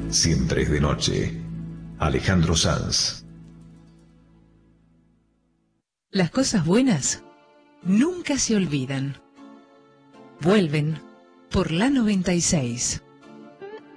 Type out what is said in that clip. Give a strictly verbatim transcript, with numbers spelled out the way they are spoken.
Siempre es de noche. Alejandro Sanz. Las cosas buenas nunca se olvidan. Vuelven por la noventa y seis.